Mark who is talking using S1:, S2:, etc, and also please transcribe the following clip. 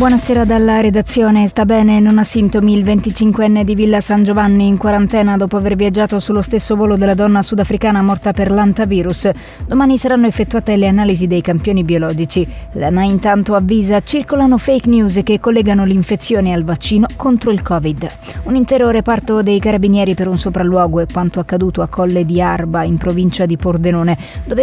S1: Buonasera dalla redazione. Sta bene, non ha sintomi il 25enne di Villa San Giovanni in quarantena dopo aver viaggiato sullo stesso volo della donna sudafricana morta per l'antavirus. Domani saranno effettuate le analisi dei campioni biologici. L'EMA intanto avvisa: circolano fake news che collegano l'infezione al vaccino contro il Covid. Un intero reparto dei carabinieri per un sopralluogo è quanto accaduto a Colle di Arba in provincia di Pordenone, dove